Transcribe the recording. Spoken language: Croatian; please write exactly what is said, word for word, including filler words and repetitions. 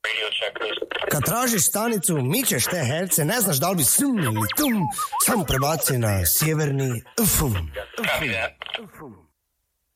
Kad tražiš stanicu, mičeš te herce, ne znaš da li bi sum ili tum, samo prebaci na sjeverni fum.